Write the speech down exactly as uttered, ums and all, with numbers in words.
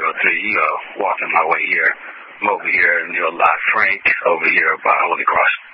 you know, to, you know, walking my way here. I'm over here, you know, La Frank over here by Holy Cross.